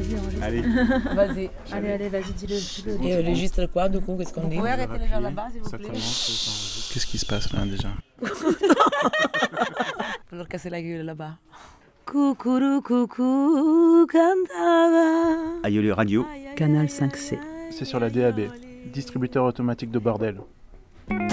vas-y, enregistre. Allez. Vas-y. Allez, vas-y, dis-le. Et on enregistre quoi, du coup, qu'est-ce qu'on dit? Vous Pouvez arrêter les gens là-bas, appuyer, s'il vous ça plaît? commence. Qu'est-ce qui se passe là déjà? Faut leur casser la gueule là-bas. Coucou, coucou, cantava. Aïeul Radio. Canal 5C. C'est sur la DAB, distributeur automatique de bordel.